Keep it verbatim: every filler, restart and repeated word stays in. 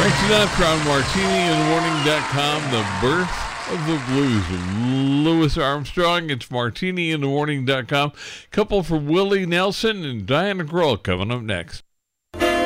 Next up on Martini in the Morning dot com, the birth of the blues with Louis Armstrong. It's Martini in the Morning dot com. Couple for Willie Nelson and Diana Grohl coming up next.